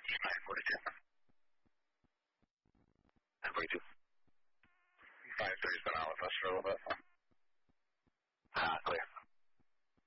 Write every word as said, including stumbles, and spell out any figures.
nine forty-two. nine forty-two. five thirty has been out with us for a little bit.